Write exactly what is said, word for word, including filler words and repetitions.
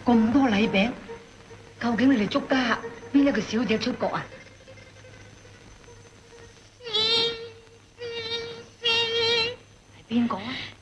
咁多禮餅，究竟你哋祝家邊一個小姐出國啊？係邊個啊？